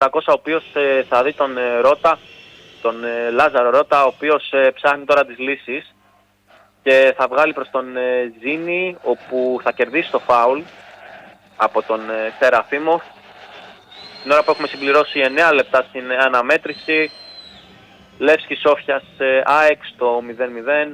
ο οποίος θα δει τον Ρώτα, τον Λάζαρο Ρώτα, ο οποίος ψάχνει τώρα τις λύσεις και θα βγάλει προς τον Ζήνη, όπου θα κερδίσει το φάουλ από τον Σεραφίμοφ. Την ώρα που έχουμε συμπληρώσει 9 λεπτά στην αναμέτρηση, Λεύσκη Σόφιας ΑΕΚ στο 0-0.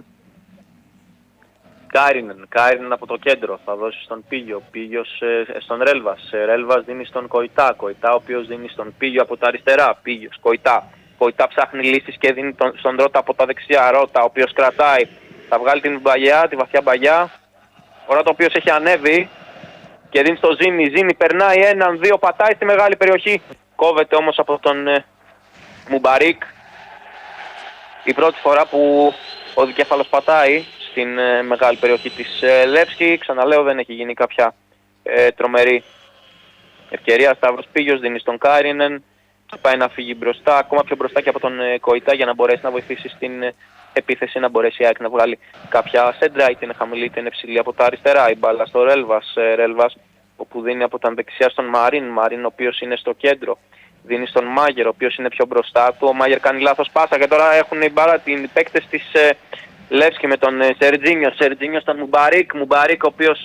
Κάιρινεν από το κέντρο, θα δώσει στον Πίγιο, Πίγιος στον Ρέλβας, Ρέλβας δίνει στον Κοϊτά, Κοϊτά ο οποίος δίνει στον Πίγιο από τα αριστερά, Πίγιος, Κοϊτά ψάχνει λύσεις και δίνει στον Ρώτα από τα δεξιά, Ρώτα ο οποίος κρατάει, θα βγάλει την μπαγιά, τη βαθιά μπαγιά, ο Ρώτα ο οποίος έχει ανέβει και δίνει στο Ζήνη, περνάει 1-2, πατάει στη μεγάλη περιοχή, κόβεται όμως από τον Μουμπαρίκ, η πρώτη φορά που ο δικέφαλος πατάει στην μεγάλη περιοχή της Λεύσκη. Ξαναλέω, δεν έχει γίνει κάποια τρομερή ευκαιρία. Σταύρος Πίγιος δίνει στον Κάιρινεν, πάει να φύγει μπροστά, ακόμα πιο μπροστά και από τον Κοϊτά για να μπορέσει να βοηθήσει στην επίθεση, να μπορέσει η ΑΕΚ να βγάλει κάποια σέντρα, είτε είναι χαμηλή είτε είναι ψηλή από τα αριστερά. Η μπάλα στο Ρέλβας, όπου δίνει από τα δεξιά στον Μαρίν, ο οποίος είναι στο κέντρο. Δίνει στον Μάγερ, ο οποίος είναι πιο μπροστά του. Ο Μάγερ κάνει λάθος πάσα και τώρα έχουν η μπάλα την παίκτες της Λεύσκη με τον Σερτζίνιο στον Μουμπαρίκ, ο οποίος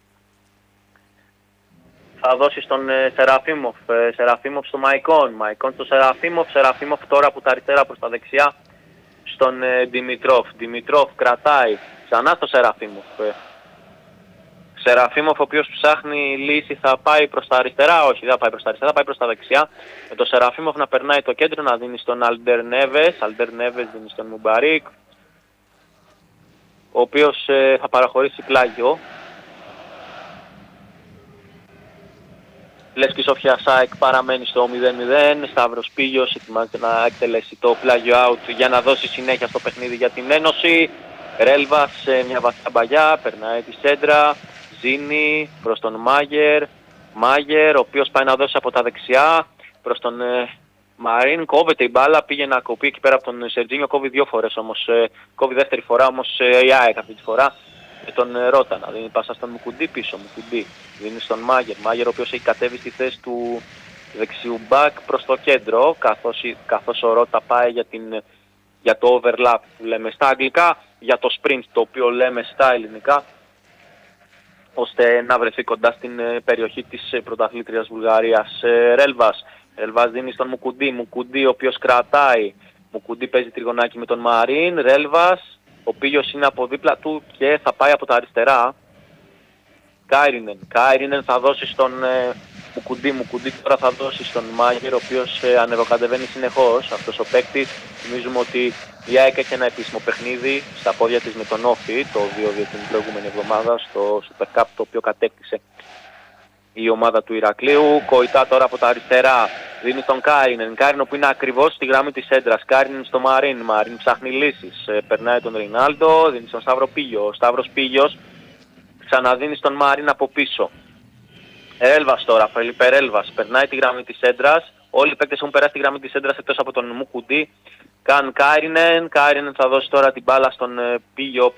θα δώσει στον Σεραφίμοφ στο Μαϊκόν στο Σεραφίμοφ τώρα από τα αριστερά προς τα δεξιά στον Δημητρόφ κρατάει ξανά στο Σεραφίμοφ ο οποίος ψάχνει λύση, θα πάει προς τα αριστερά, όχι δεν θα πάει προς τα αριστερά, θα πάει προς τα δεξιά, με το Σεραφίμοφ να περνάει το κέντρο, να δίνει στον Αλντερ Νέβες δίνει στον Μουμπαρίκ, ο οποίος θα παραχωρήσει πλάγιο. Λεύσκη Σόφια ΑΕΚ παραμένει στο 0-0, Σταύρος Πίγιος ετοιμάζεται να εκτελέσει το πλάγιο out για να δώσει συνέχεια στο παιχνίδι για την Ένωση. Ρέλβας σε μια βαθιά μπαγιά, περνάει τη σέντρα, Ζήνη προς τον Μάγερ, ο οποίος πάει να δώσει από τα δεξιά προς τον Μαρίν, κόβεται η μπάλα, πήγε να κοπεί εκεί πέρα από τον Σερτζίνιο, κόβει δύο φορές όμως, κόβει δεύτερη φορά όμως η ΑΕΚ αυτή τη φορά με τον Ρώτα, να δίνει πάσα στον Μουκουντή πίσω, δίνει στον Μάγερ, ο οποίος έχει κατέβει στη θέση του δεξιού μπακ προς το κέντρο, καθώς ο Ρώτα πάει για το overlap που λέμε στα αγγλικά, για το sprint το οποίο λέμε στα ελληνικά, ώστε να βρεθεί κοντά στην περιοχή της πρωταθλήτριας Βουλγαρίας. Ρέλβας δίνει στον Μουκουντή, ο οποίος κρατάει. Μουκουντή παίζει τριγωνάκι με τον Μαρίν. Ρέλβας, ο Πίγιος είναι από δίπλα του και θα πάει από τα αριστερά. Κάιρινεν θα δώσει στον Μουκουντή τώρα θα δώσει στον Μάγερ, ο οποίος ανεβοκατεβαίνει συνεχώς. Αυτός ο παίκτης, θυμίζουμε ότι η ΑΕΚ έχει ένα επίσημο παιχνίδι στα πόδια της με τον Όφη, το 2-2 την προηγούμενη εβδομάδα στο Super Cup, το οποίο κατέκτησε η ομάδα του Ηρακλείου. Κοϊτά τώρα από τα αριστερά δίνει τον Κάιρινεν, που είναι ακριβώς στη γραμμή της έντρας. Κάιρινεν στο Μαρίν ψάχνει λύσεις, περνάει τον Ρινάλντο, δίνει στον Σταύρο Πίγιο. Ο Σταύρος Πίγιος ξαναδίνει στον Μαρίν από πίσω. Ρέλβας τώρα, Φελίπε Ρέλβας, περνάει τη γραμμή της έντρας. Όλοι οι παίκτες έχουν περάσει τη γραμμή της έντρας εκτός από τον Μουκουντή. Κάιρινεν θα δώσει τώρα την μπάλα στον Πίγιο,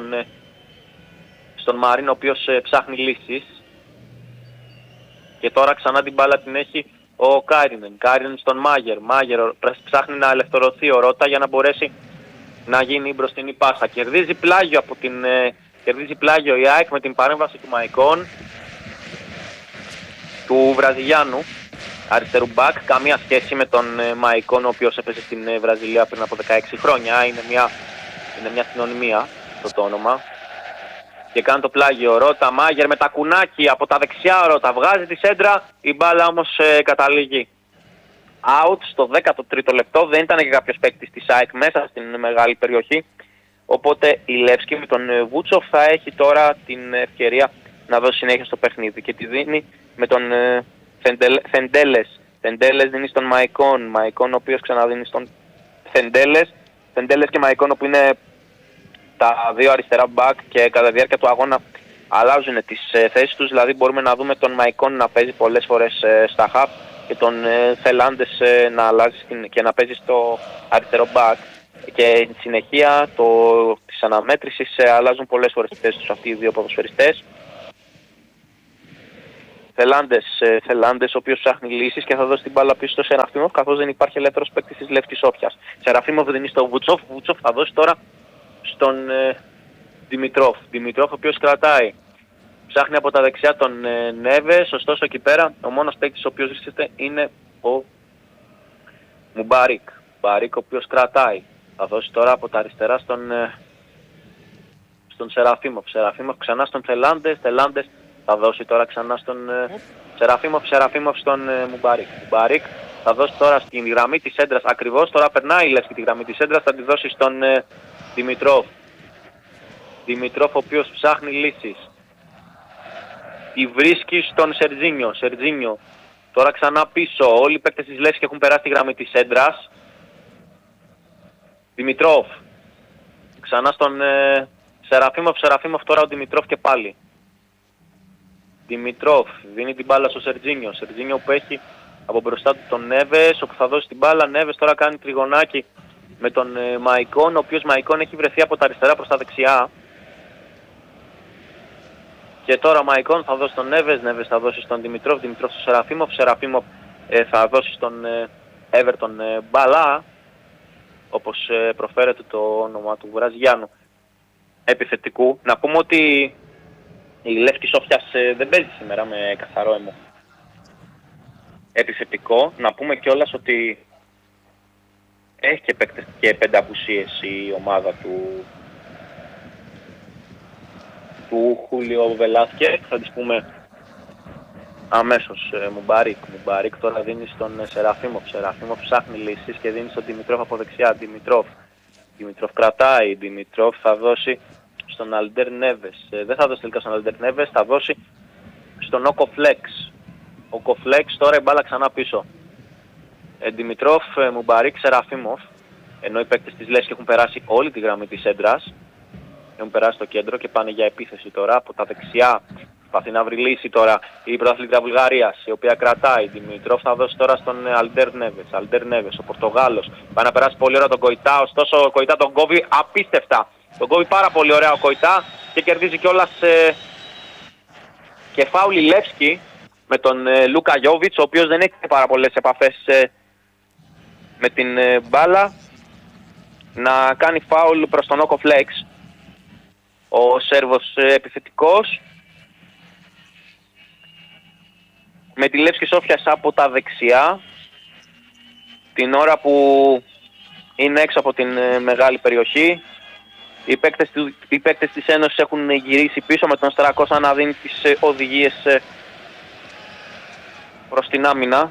στον Μαρίν, ο οποίος ψάχνει λύσεις. Και τώρα ξανά την μπάλα την έχει ο Κάιρινεν στον Μάγερ, ψάχνει να ελευθερωθεί ο Ρώτα για να μπορέσει να γίνει η μπροστινή πάσα. Κερδίζει πλάγιο η ΑΕΚ με την παρέμβαση του Μαϊκόν, του Βραζιλιάνου αριστερού μπακ, καμία σχέση με τον Μαϊκόν, ο οποίος έπαιζε στην Βραζιλία πριν από 16 χρόνια. Είναι μια συνωνυμία το όνομα. Και κάνει το πλάγιο Ρώτα, Μάγερ με τα κουνάκι από τα δεξιά, Ρώτα βγάζει τη σέντρα, η μπάλα όμως καταλήγει out στο 13ο λεπτό. Δεν ήταν και κάποιος παίκτης της ΑΕΚ μέσα στην μεγάλη περιοχή, οπότε η Λεύσκη με τον Βούτσοφ θα έχει τώρα την ευκαιρία να δώσει συνέχεια στο παιχνίδι και τη δίνει με τον Θεντέλες δίνει στον Μαϊκόν, ο οποίος ξαναδίνει στον Θεντέλες και Μαϊκόν, όπου είναι τα δύο αριστερά μπακ και κατά τη διάρκεια του αγώνα αλλάζουν τις θέσεις τους, δηλαδή μπορούμε να δούμε τον Μαϊκόν να παίζει πολλές φορές στα half και τον Θελάντες να αλλάζει και να παίζει στο αριστερό μπακ, και στη συνεχεία της αναμέτρησης αλλάζουν πολλές φορές τις θέσεις τους αυτοί οι δύο ποδοσφαιριστές. Θελάντες, ο οποίος ψάχνει λύσεις και θα δώσει την μπάλα πίσω στο Σεραφίμοφ, καθώς δεν υπάρχει ελεύθερος παίκτης της Λεύκης Σόφιας. Σεραφίμοφ δίνει στο Βουτσόφ, Βουτσόφ θα δώσει τώρα στον Δημητρόφ. Δημητρόφ, ο οποίος κρατάει. Ψάχνει από τα δεξιά τον Νέβες, ωστόσο εκεί πέρα ο μόνος παίκτης ο οποίος βρίσκεται είναι ο Μουμπάρικ. Μουμπάρικ, ο οποίος κρατάει. Θα δώσει τώρα από τα αριστερά στον Σεραφίμοφ. Σεραφίμοφ ξανά στον Θελάντες. Θελάντες θα δώσει τώρα ξανά στον Σεραφίμοφ. Σεραφίμοφ στον Μουμπάρικ. Μουμπάρικ θα δώσει τώρα στην γραμμή της έντρας. Ακριβώς τώρα περνάει η Λεύκη τη γραμμή της έντρας. Θα τη δώσει στον Δημητρόφ. Δημητρόφ, ο οποίος ψάχνει λύσεις. Τη βρίσκει στον Σερτζίνιο. Σερτζίνιο τώρα ξανά πίσω. Όλοι οι παίκτες της Λεύκης έχουν περάσει τη γραμμή της έντρας. Δημητρόφ. Ξανά στον Σεραφίμοφ. Σεραφίμοφ τώρα ο Δημητρόφ και πάλι. Δημητρόφ δίνει την μπάλα στο Σερτζίνιο. Σερτζίνιο που έχει από μπροστά του τον Νέβες, όπου θα δώσει την μπάλα. Νέβες τώρα κάνει τριγωνάκι με τον Μαϊκόν, ο οποίος Μαϊκόν έχει βρεθεί από τα αριστερά προς τα δεξιά. Και τώρα Μαϊκόν θα δώσει στον Νέβες, Νέβες θα δώσει στον Δημητρόφ, Δημητρόφ στον Σεραφίμοφ, Σεραφίμοφ θα δώσει στον Έβερτον Μπαλά, όπως προφέρεται το όνομα του Βραζιλιάνου επιθετικού. Να πούμε ότι η Λεύκη Σόφιας δεν παίζει σήμερα με καθαρό αίμο επιθετικό. Να πούμε κιόλας ότι έχει και παίκτες και 5 απουσίες η ομάδα του Χούλιο Βελάσκε. Θα τις πούμε αμέσως. Μουμπάρικ. Μουμπάρικ τώρα δίνει στον Σεραφίμοφ. Σεραφίμοφ ψάχνει λύσεις και δίνει στον Δημητρόφ από δεξιά. Δημητρόφ. Δημητρόφ κρατάει. Δημητρόφ θα δώσει στον Αλντέρ Νέβες. Δεν θα δώσει τελικά στον Αλντέρ Νέβες, θα δώσει στον Οκοφλέξ. Οκοφλέξ τώρα η μπάλα ξανά πίσω. Δημητρόφ, Μουμπαρίκ, Σεραφίμοφ. Ενώ οι παίκτες της Λέσχη έχουν περάσει όλη τη γραμμή της έντρας. Έχουν περάσει στο κέντρο και πάνε για επίθεση τώρα από τα δεξιά. Προσπαθεί να βρει λύση τώρα η πρωταθλήτρια Βουλγαρίας, η οποία κρατάει. Δημητρόφ θα δώσει τώρα στον Αλντέρ Νέβες. Αλντέρ Νέβες, ο Πορτογάλος. Πάει να περάσει πολύ ωραία τον Κοϊτά, ωστόσο ο Κοϊτά τον κόβει απίστευτα. Τον κόβει πάρα πολύ ωραία ο Κοϊτά και κερδίζει κιόλας και φάουλ η Λεύσκη με τον Λούκα Γιόβιτς, ο οποίος δεν έχει πάρα πολλές επαφές με την μπάλα. Να κάνει φάουλ προς τον Όκο Φλέξ, ο Σέρβος επιθετικός. Με τη Λεύσκη Σόφιας από τα δεξιά, την ώρα που είναι έξω από την μεγάλη περιοχή. Οι παίκτες της Ένωσης έχουν γυρίσει πίσω με τον Στρακώσα να δίνει τις οδηγίες προς την άμυνα.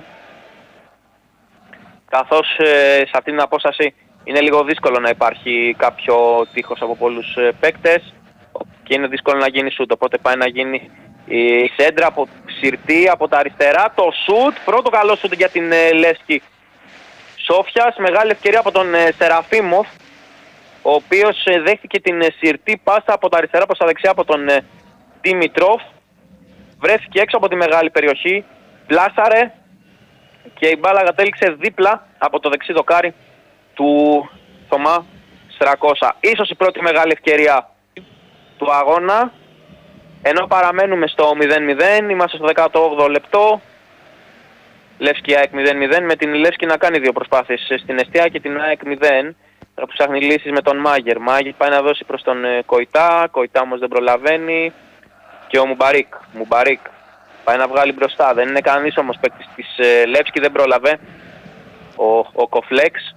Καθώς σε αυτήν την απόσταση είναι λίγο δύσκολο να υπάρχει κάποιο τείχος από πολλούς παίκτες και είναι δύσκολο να γίνει σούτ, οπότε πάει να γίνει η σέντρα από Σιρτή από τα αριστερά. Το σούτ, πρώτο καλό σούτ για την Λεύσκη Σόφιας. Μεγάλη ευκαιρία από τον Σεραφίμοφ, ο οποίος δέχτηκε την Σιρτή πάσα από τα αριστερά προς τα δεξιά από τον Δημητρόφ. Βρέθηκε έξω από τη μεγάλη περιοχή, πλάσαρε και η μπάλα κατέληξε δίπλα από το δεξί δοκάρι του Θωμά Στρακώσα. Ίσως η πρώτη μεγάλη ευκαιρία του αγώνα, ενώ παραμένουμε στο 0-0, είμαστε στο 18ο λεπτό. Λεύσκη ΑΕΚ 0-0, με την Λεύσκη να κάνει δύο προσπάθειες στην εστία και την ΑΕΚ 0, που ψάχνει λύσεις με τον Μάγερ. Μάγερ πάει να δώσει προς τον Κοϊτά, Κοϊτά όμως δεν προλαβαίνει, και ο Μουμπαρίκ. Μουμπαρίκ πάει να βγάλει μπροστά, δεν είναι κανείς όμως παίκτης της Λεύσκη, δεν πρόλαβε ο Κοφλέξ.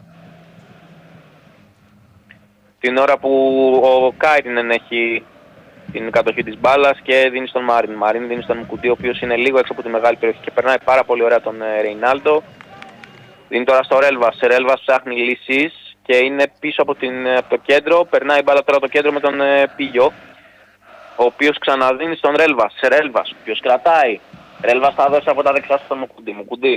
Την ώρα που ο Κάιρινεν έχει την κατοχή της μπάλας και δίνει στον Μάριν. Μάριν δίνει στον Μουκουντή, ο οποίος είναι λίγο έξω από τη μεγάλη περιοχή και περνάει πάρα πολύ ωραία τον Ρεϊνάλντο. Δίνει τώρα στο Ρέλβας. Ρέλβας ψάχνει λύσεις και είναι πίσω από το κέντρο. Περνάει η μπάλα τώρα το κέντρο με τον Πίγιο, ο οποίος ξαναδίνει στον Ρέλβας. Ρέλβας, ο οποίος κρατάει. Ρέλβας θα δώσει από τα δεξιά στον Μουκουντή.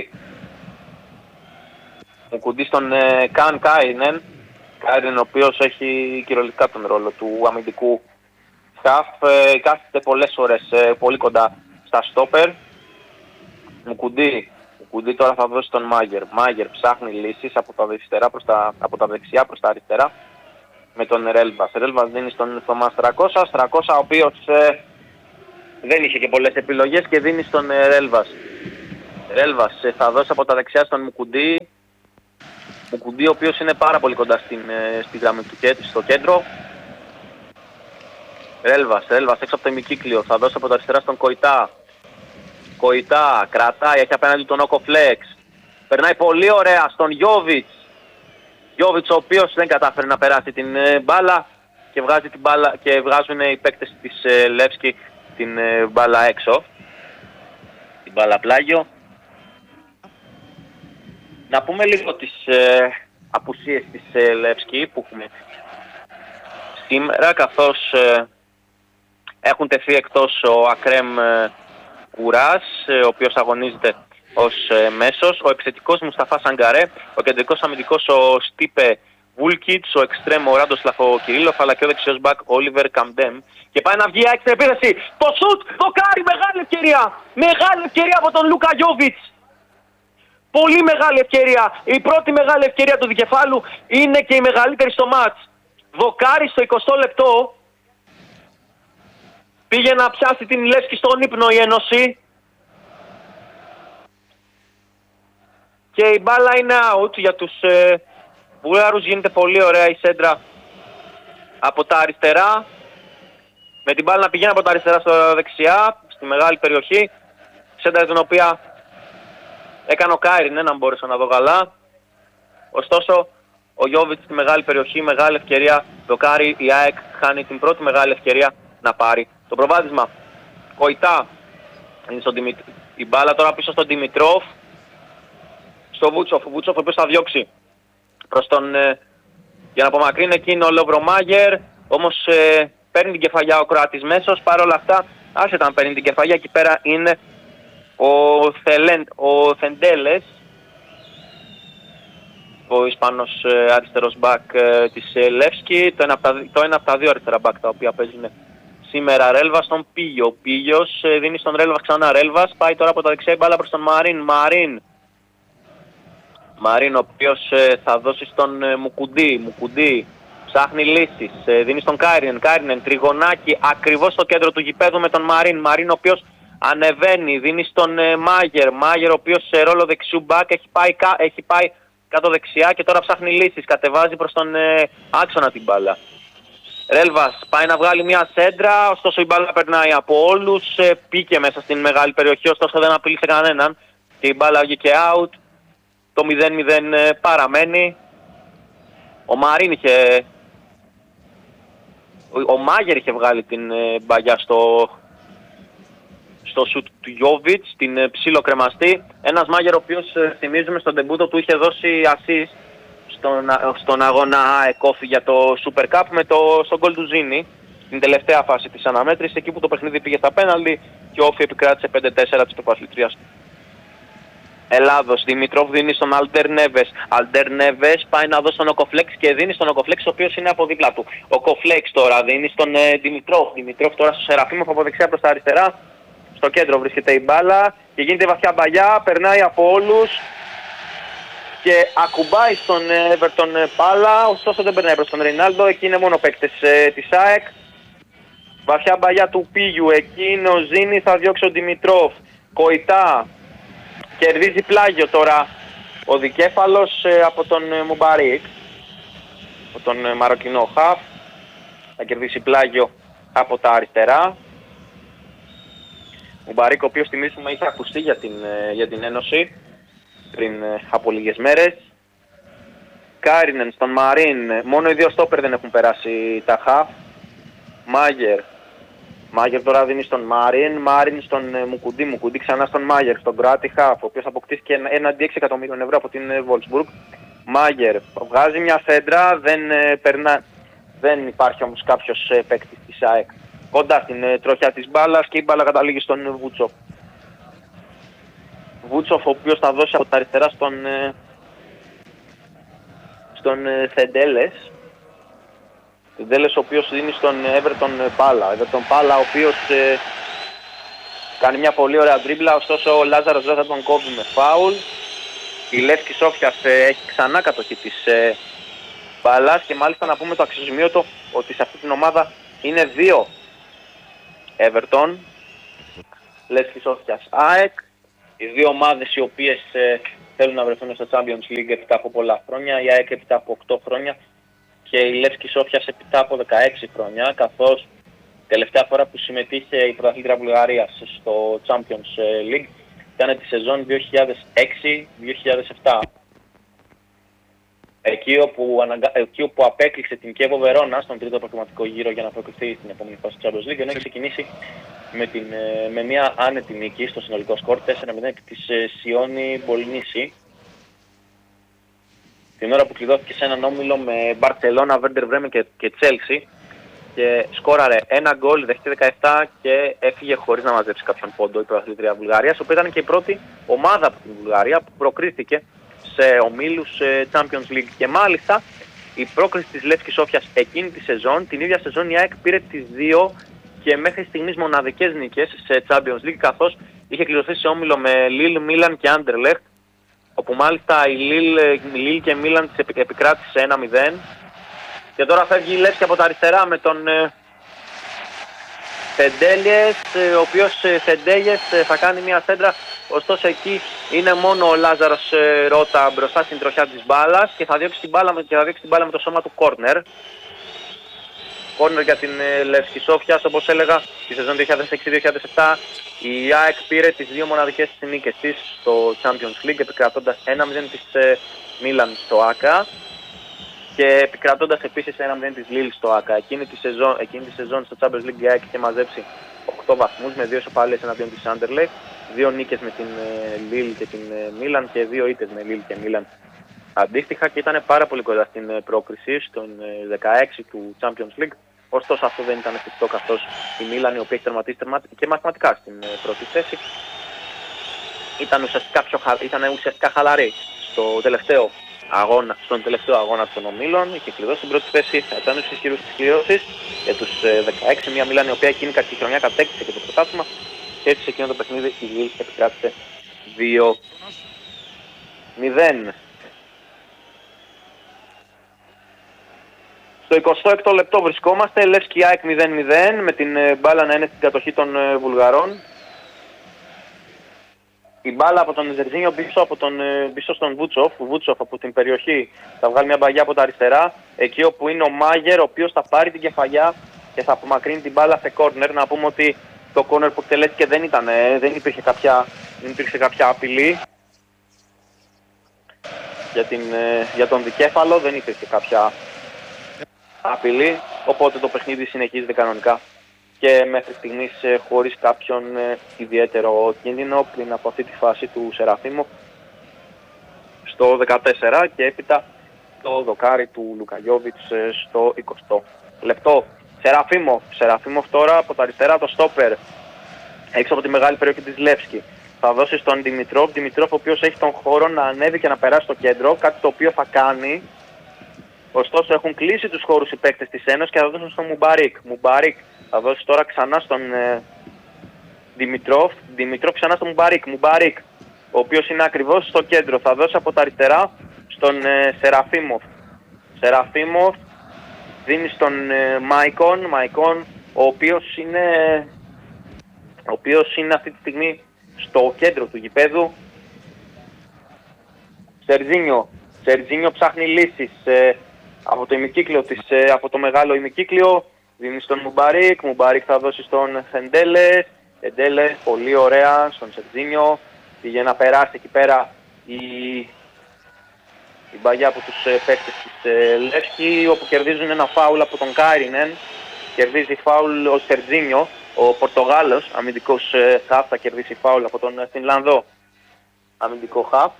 Μουκουντή στον Κάιρινεν. Κάιρινεν, ο οποίος έχει κυριολεκτικά τον ρόλο του αμυντικού χαφ. Κάθεται πολλές ώρες πολύ κοντά στα στόπερ. Μουκουντή τώρα θα δώσει τον Μάγερ. Μάγερ ψάχνει λύσεις από τα δεξιά προς τα αριστερά με τον Ρέλβας. Ρέλβας δίνει στον Θωμά Στρακώσα. Στρακώσα, ο οποίος δεν είχε και πολλές επιλογές και δίνει στον Ρέλβας. Ρέλβας θα δώσει από τα δεξιά στον Μουκουντή. Μουκουντή ο οποίος είναι πάρα πολύ κοντά στη γραμμή του στο κέντρο. Ρέλβας έξω από το ημικύκλιο, θα δώσει από τα αριστερά στον Κοϊτά. Κοϊτά κρατάει, έχει απέναντι τον Οκοφλέξ. Περνάει πολύ ωραία στον Γιόβιτς. Γιόβιτς ο οποίος δεν κατάφερε να περάσει την μπάλα και, και βγάζουν οι παίκτες της Λεύσκη την μπάλα έξω. Την μπάλα πλάγιο. Να πούμε λίγο τις απουσίες της Λεύσκη που έχουμε σήμερα, καθώς έχουν τεθεί εκτός ο Ακρέμ Κουράς, ο οποίος αγωνίζεται ως μέσος, ο επιθετικός Μουσταφά Σαγκαρέ, ο κεντρικός αμυντικός ο Στίπε Βούλκιτς, ο εξτρέμ ο Ράντοσλαφ ο Κυρίλοφ, αλλά και ο δεξιός μπακ Όλιβερ Καμντέμ. Και πάει να βγει έξτρα επίθεση. Το σουτ, το κάρι, μεγάλη ευκαιρία. Μεγάλη ευκαιρία από τον Λούκα Γιόβιτς. Πολύ μεγάλη ευκαιρία. Η πρώτη μεγάλη ευκαιρία του δικεφάλου είναι και η μεγαλύτερη στο μάτς. Δοκάρι στο 20 λεπτό. Πήγε να πιάσει την Λεύσκη στον ύπνο η Ένωση. Και η μπάλα είναι out για τους Βούλγαρους. Γίνεται πολύ ωραία η σέντρα από τα αριστερά. Με την μπάλα να πηγαίνει από τα αριστερά στο δεξιά, στη μεγάλη περιοχή. Σέντρα την οποία έκανε ο Κάιρινεν, αν μπόρεσα να δω καλά. Ωστόσο, ο Γιόβιτς στη μεγάλη περιοχή, μεγάλη ευκαιρία. Το Κάρι, η ΑΕΚ χάνει την πρώτη μεγάλη ευκαιρία να πάρει το προβάδισμα. Κοϊτά είναι η μπάλα τώρα πίσω στον Δημητρόφ. Στο Βούτσοφ, ο Βούτσοφ ο οποίος θα διώξει προς τον, για να απομακρύνει εκείνο ο Λοβρομάγερ. Όμως παίρνει την κεφαλιά ο Κροάτης μέσος. Παρ' όλα αυτά, άσχετα αν παίρνει την κεφαλιά, εκεί πέρα είναι ο Θεντέλες, ο Ισπανός αριστερός μπακ της Λεύσκη. Το ένα από τα δύο αριστερά μπακ τα οποία παίζουν σήμερα. Ρέλβας στον Πίγιο. Ο Πίγιος δίνει στον Ρέλβας ξανά. Ρέλβας πάει τώρα από τα δεξιά μπάλα προς τον Μαρίν. Μαρίν ο οποίος θα δώσει στον Μουκουντή. Ψάχνει λύσεις. Δίνει στον Κάιρινεν. Τριγωνάκι ακριβώς στο κέντρο του γηπέδου με τον Μαρίν ο οποίος ανεβαίνει. Δίνει στον Μάγερ ο οποίος σε ρόλο δεξιού μπακ έχει πάει κάτω δεξιά και τώρα ψάχνει λύσεις. Κατεβάζει προς τον άξονα την μπάλα. Ρέλβας πάει να βγάλει μια σέντρα, ωστόσο η μπάλα περνάει από όλους. Πήκε μέσα στην μεγάλη περιοχή, ωστόσο δεν απειλήσε κανέναν. Και η μπάλα βγήκε out. Το 0-0 παραμένει. Ο Μάγερ είχε βγάλει την μπαγιά στο σουτ του Γιόβιτς, την ψιλοκρεμαστή. Ένας Μάγερ ο οποίος θυμίζουμε στον τεμπούτο του είχε δώσει assist στον αγώνα ΕΚΟΦ για το Super Cup στον γκολ του Ζήνη, στην τελευταία φάση της αναμέτρησης, εκεί που το παιχνίδι πήγε στα πέναλτι και ο Όφη επικράτησε 5-4 της πρωταθλητρίας Ελλάδος. Δημητρόφ δίνει στον Αλντέρ Νέβες πάει να δώσει στον Οκοφλέξ και δίνει στον Οκοφλέξ ο οποίος είναι από δίπλα του. Ο Οκοφλέξ τώρα δίνει στον Δημητρόφ τώρα στο Σεραφίμοφ από δεξιά προς τα αριστερά. Στο κέντρο βρίσκεται η μπάλα και γίνεται βαθιά μπαλιά, περνάει από όλους και ακουμπάει στον Everton μπάλα, ωστόσο δεν περνάει προς τον Ρεϊνάλντο, εκεί είναι μόνο παίκτες της ΑΕΚ. Βαθιά μπαλιά του Πίγιου, εκείνο Ζήνη, θα διώξει ο Δημητρόφ. Κοϊτά, κερδίζει πλάγιο τώρα ο δικέφαλος από τον Μουμπαρίκ, από τον Μαροκινό χαφ, θα κερδίσει πλάγιο από τα αριστερά. Μουμπαρίκ ο οποίος θυμίσουμε είχε ακουστεί για την Ένωση πριν από λίγες μέρες. Κάιρινεν στον Μαρίν, μόνο οι δύο στόπερ δεν έχουν περάσει τα χαφ. Μάγερ τώρα δίνει στον Μάριν στον Μουκουντή ξανά στον Μάγερ, στον Κροάτι χαφ, ο οποίος αποκτήθηκε έναντι 6 εκατομμύριων ευρώ από την Wolfsburg. Μάγερ βγάζει μια σέντρα, δεν υπάρχει όμως κάποιος παίκτης της ΑΕΚ κοντά στην τροχιά της μπάλας και η μπάλα καταλήγει στον Βούτσοφ ο οποίος θα δώσει από τα αριστερά στον Θεντέλες. Θεντέλες ο οποίος δίνει στον Everton Πάλα ο οποίος κάνει μια πολύ ωραία ντρίμπλα, ωστόσο ο Λάζαρος δεν θα τον κόβει με φάουλ. Η Λεύσκη Σόφιας έχει ξανά κατοχή της μπάλας και μάλιστα να πούμε το αξιοσημείωτο ότι σε αυτή την ομάδα είναι δύο Everton Λεύσκη Σόφιας ΑΕΚ. Οι δύο ομάδες οι οποίες θέλουν να βρεθούν στο Champions League έπειτα από πολλά χρόνια. Η ΑΕΚ έπειτα από 8 χρόνια και η Λεύσκη Σόφιας έπειτα από 16 χρόνια. Καθώς τελευταία φορά που συμμετείχε η πρωταθλήτρια Βουλγαρίας στο Champions League ήταν τη σεζόν 2006-2007. Εκεί όπου απέκλεισε την Κιέβο Βερόνα στον τρίτο προκριματικό γύρο για να προκριθεί στην επόμενη φάση του Champions League, ενώ έχει ξεκινήσει με μια άνετη νίκη στο συνολικό σκορ 4-0 της Σιόνι Μπολνίση. Την ώρα που κλειδώθηκε σε έναν όμιλο με Μπαρτσελώνα, Βέρντερ Βρέμεν και Τσέλσι και σκόραρε ένα γκολ, δέχτηκε 17 και έφυγε χωρίς να μαζέψει κάποιον πόντο η πρωταθλήτρια Βουλγαρίας, που ήταν και η πρώτη ομάδα από την Βουλγαρία που προκρίθηκε σε ομίλους Champions League. Και μάλιστα η πρόκριση της Λεύσκης Σόφιας εκείνη τη σεζόν, την ίδια σεζόν η ΑΕΚ πήρε τις δύο και μέχρι στιγμής μοναδικές νίκες σε Champions League, καθώς είχε κλειδωθεί σε όμιλο με Λίλ, Μίλαν και Άντερλεχτ, όπου μάλιστα η Λίλ και Μίλαν της επικράτησε 1-0. Και τώρα φεύγει η Λεύσκη από τα αριστερά με τον Φεντέλιες, ο οποίος Φεντέλιες θα κάνει μια σέντρα, ωστόσο εκεί είναι μόνο ο Λάζαρος Ρώτα μπροστά στην τροχιά της μπάλας και θα διώξει την μπάλα με το σώμα του κόρνερ. Κόρνερ για την Λεύσκη Σόφιας, όπως έλεγα, τη σεζόν 2006-2007 η ΑΕΚ πήρε τις δύο μοναδικές νίκες της στο Champions League, επικρατώντας 1-0 της Μίλαν στο ΆΚΑ και επικρατώντας επίσης 1-0 της Λίλ στο ΆΚΑ. Εκείνη τη σεζόν στο Champions League η ΑΕΚ είχε μαζέψει 8 βαθμούς με 2 ισοπαλίες εναντίον της Άντερλεχτ, 2 νίκες με την Λίλ και την Μίλαν και 2 ήττες με Λίλ και Μίλαν αντίστοιχα, και ήταν πάρα πολύ κοντά στην πρόκριση στον 16 του Champions League. Ωστόσο αυτό δεν ήταν εφικτό, καθώς η Μίλαν, η οποία έχει τερματίσει και μαθηματικά στην πρώτη θέση, ήταν ουσιαστικά χαλαρή στον τελευταίο αγώνα των ομίλων. Είχε κλειδώσει στην πρώτη θέση, ήταν στους ισχυρούς της κλήρωσης για τους 16, μια Μίλαν η οποία εκείνη τη χρονιά κατέκτησε και το πρωτάθλημα, και έτσι σε εκείνο το παιχνίδι η Λίλ επικράτησε 2-0. Στο 26ο λεπτό βρισκόμαστε, Λεύσκη ΑΕΚ 0-0 με την μπάλα να είναι στην κατοχή των Βουλγαρών. Η μπάλα από τον Ζερζίνιο πίσω στον Βούτσοφ. Ο Βούτσοφ από την περιοχή θα βγάλει μια μπαγιά από τα αριστερά, εκεί όπου είναι ο Μάγερ, ο οποίος θα πάρει την κεφαλιά και θα απομακρύνει την μπάλα σε κόρνερ. Να πούμε ότι το κόρνερ που εκτελέστηκε δεν υπήρχε κάποια απειλή για τον δικέφαλο, δεν υπήρχε κάποια απειλή, οπότε το παιχνίδι συνεχίζεται κανονικά και μέχρι στιγμής χωρίς κάποιον ιδιαίτερο κίνδυνο πριν από αυτή τη φάση του Σεραφίμου στο 14 και έπειτα το δοκάρι του Λουκαγιόβιτς στο 20 λεπτό. Σεραφίμοφ τώρα από τα αριστερά, το στόπερ έξω από τη μεγάλη περιοχή της Λεύσκη. Θα δώσει στον Δημητρόφ, ο οποίος έχει τον χώρο να ανέβει και να περάσει στο κέντρο, κάτι το οποίο θα κάνει. Ωστόσο έχουν κλείσει τους χώρους οι παίκτες της Ένωσης και θα δώσουν στον Μουμπαρίκ. Θα δώσει τώρα ξανά στον Δημητρόφ ξανά στον Μουμπαρίκ, ο οποίος είναι ακριβώς στο κέντρο. Θα δώσει από τα αριστερά στον Σεραφίμοφ δίνει στον Μαϊκόν, ο οποίος είναι αυτή τη στιγμή στο κέντρο του γηπέδου. Σερζίνιο ψάχνει λύσεις από το ημικύκλιο από το μεγάλο ημικύκλιο, δίνει στον Μουμπαρίκ θα δώσει στον Φεντέλες, πολύ ωραία στον Σερζίνιο, πήγε να περάσει εκεί πέρα η μπαγιά από τους παίκτες της Λεύσκη, όπου κερδίζουν ένα φάουλ από τον Κάιρινεν, κερδίζει φάουλ ο Σερζίνιο, ο Πορτογάλος αμυντικός χαφ θα κερδίσει φάουλ από τον Φινλανδό αμυντικό χαφ.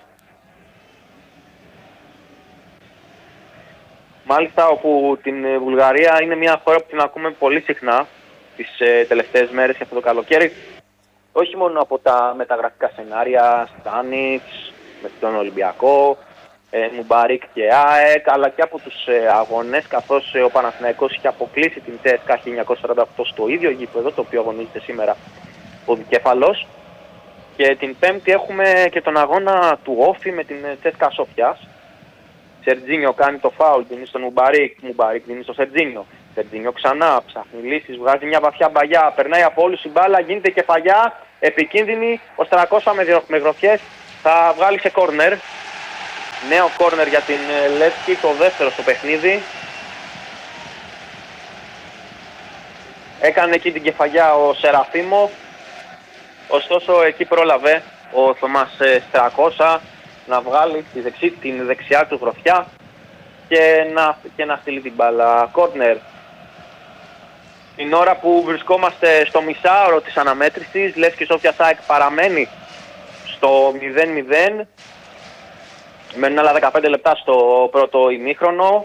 Μάλιστα, όπου την Βουλγαρία είναι μια χώρα που την ακούμε πολύ συχνά τις τελευταίες μέρες και αυτό το καλοκαίρι, όχι μόνο από τα μεταγραφικά σενάρια, Στάνιτς, με τον Ολυμπιακό, Μουμπαρίκ και ΑΕΚ, αλλά και από τους αγώνες, καθώς ο Παναθηναϊκός είχε αποκλείσει την ΤΣΚΑ 1948 στο ίδιο γήπεδο, το οποίο αγωνίζεται σήμερα ο δικέφαλος. Και την Πέμπτη έχουμε και τον αγώνα του Όφη με την ΤΣΚΑ Σόφιας. Σερτζίνιο κάνει το φάουλ, δίνει στον Μουμπαρίκ δίνει στο Σερτζίνιο Σερτζίνιο ξανά, ψάχνει λύσεις, βγάζει μια βαθιά μπαγιά, περνάει από όλους η μπάλα, γίνεται κεφαλιά, επικίνδυνη, ο Στρακόσα με γροθιές θα βγάλει σε κόρνερ. Νέο κόρνερ για την Λεύσκη, το δεύτερο στο παιχνίδι. Έκανε εκεί την κεφαλιά ο Σεραφίμο, ωστόσο εκεί πρόλαβε ο Θωμάς Στρακόσα να βγάλει την δεξιά του γροθιά και να στείλει την μπάλα κόρνερ. Την ώρα που βρισκόμαστε στο μισάωρο της αναμέτρησης, Λεύσκη Σόφια ΑΕΚ παραμένει στο 0-0. Μένουν άλλα 15 λεπτά στο πρώτο ημίχρονο.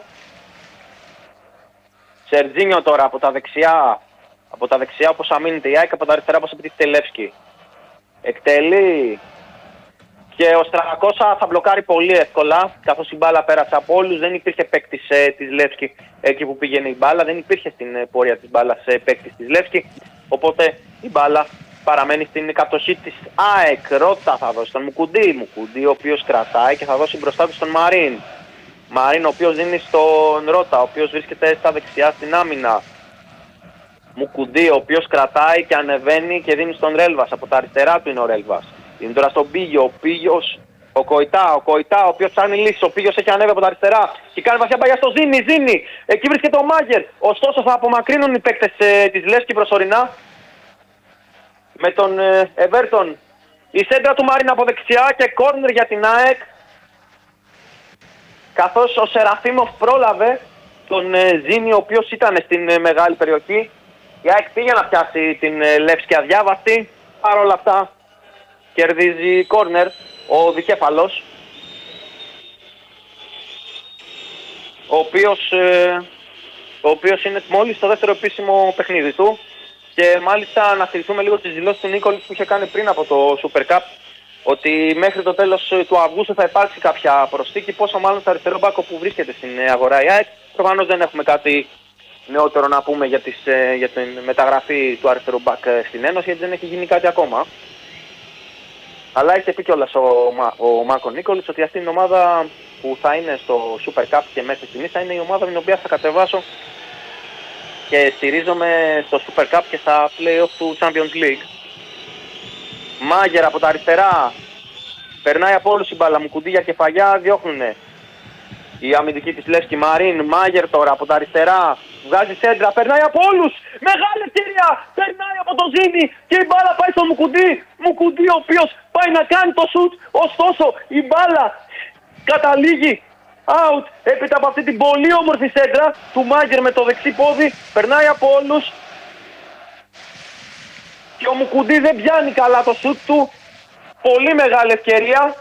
Σερτζίνιο τώρα από τα δεξιά όπως αμήνεται η ΑΕΚ, από τα αριστερά όπως επιτίθεται η Λεύσκη. Εκτελεί και ο Στρακόσα θα μπλοκάρει πολύ εύκολα, καθώς η μπάλα πέρασε από όλους. Δεν υπήρχε παίκτης της Λεύσκη εκεί που πήγαινε η μπάλα, δεν υπήρχε στην πορεία της μπάλας παίκτης της Λεύσκη, οπότε η μπάλα παραμένει στην κατοχή της ΑΕΚ. Ρώτα θα δώσει στον Μουκουντή, ο οποίος κρατάει και θα δώσει μπροστά του στον Μαρίν. Μαρίν ο οποίος δίνει στον Ρώτα, ο οποίος βρίσκεται στα δεξιά στην άμυνα. Μουκουντή ο οποίος κρατάει και ανεβαίνει και δίνει στον Ρέλβας, από τα αριστερά του είναι ο Ρέλβας. Είναι τώρα στον Πίγιο, ο Πίγιος, ο Κοϊτά, ο οποίος ψάχνει λύση, ο Πίγιος έχει ανέβει από τα αριστερά και κάνει βαθιά παγιά στο Ζήνη, εκεί βρίσκεται ο Μάγκερ, ωστόσο θα απομακρύνουν οι παίκτες της Λεύσκη προσωρινά με τον Εβέρτον. Η σέντρα του Μαρίν από δεξιά και κόρνερ για την ΑΕΚ, καθώς ο Σεραφίμοφ πρόλαβε τον Ζήνη, ο οποίος ήταν στην μεγάλη περιοχή. Η ΑΕΚ πήγε να πιάσει την Λεύσκη αδιάβαστη, παρόλα αυτά κερδίζει κόρνερ ο δικέφαλος, ο οποίος είναι μόλις στο δεύτερο επίσημο παιχνίδι του. Και μάλιστα να στηριχθούμε λίγο στις δηλώσεις του Νίκολης που είχε κάνει πριν από το Super Cup, ότι μέχρι το τέλος του Αυγούστου θα υπάρξει κάποια προσθήκη, πόσο μάλλον στο αριστερό μπάκο που βρίσκεται στην αγορά η ΑΕΚ. Προφανώς δεν έχουμε κάτι νεότερο να πούμε για την μεταγραφή του αριστερού μπακ στην Ένωση, γιατί δεν έχει γίνει κάτι ακόμα. Αλλά έχει πει κιόλας ο Μάρκο Νίκολης ότι αυτή είναι η ομάδα που θα είναι στο Super Cup και μέχρι στιγμής θα είναι η ομάδα με την οποία θα κατεβάσω και στηρίζομαι στο Super Cup και στα play-off του Champions League. Μάγερ από τα αριστερά, περνάει από όλους η μπάλα, Μουκουντή για κεφαλιά, διώχνουνε η αμυντική της Λεύσκη. Μαρίν, Μάγερ τώρα από τα αριστερά, βγάζει σέντρα, περνάει από όλους, μεγάλη ευκαιρία, περνάει από το Ζήνη και η μπάλα πάει στον Μουκουντή, ο οποίος πάει να κάνει το σουτ, ωστόσο η μπάλα καταλήγει out έπειτα από αυτή την πολύ όμορφη σέντρα του Μάγκερ με το δεξί πόδι, περνάει από όλους και ο Μουκουντή δεν πιάνει καλά το σουτ του. Πολύ μεγάλη ευκαιρία